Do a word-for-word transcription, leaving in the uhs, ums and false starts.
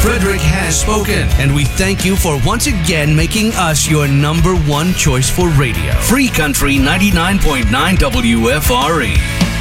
Frederick has spoken, and we thank you for once again making us your number one choice for radio. Free Country ninety-nine point nine W F R E.